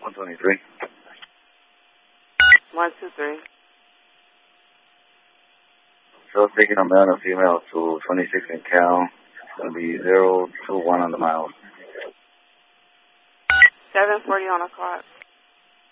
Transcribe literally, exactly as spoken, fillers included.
one twenty-three. one two three. So taking a male and a female to twenty-six in Cal. It's going to be zero two one on the miles. seven forty on the clock.